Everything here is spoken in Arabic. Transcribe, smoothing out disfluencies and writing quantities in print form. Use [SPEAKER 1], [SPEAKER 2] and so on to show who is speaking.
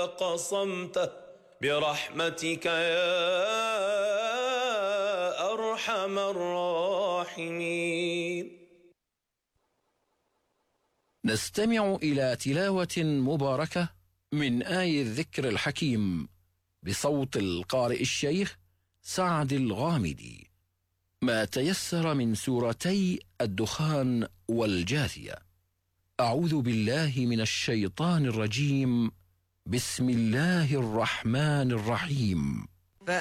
[SPEAKER 1] قصمته برحمتك يا أرحم الراحمين.
[SPEAKER 2] نستمع إلى تلاوة مباركة من آي الذكر الحكيم بصوت القارئ الشيخ سعد الغامدي، ما تيسر من سورتي الدخان والجاثية. أعوذ بالله من الشيطان الرجيم. بسم الله الرحمن الرحيم.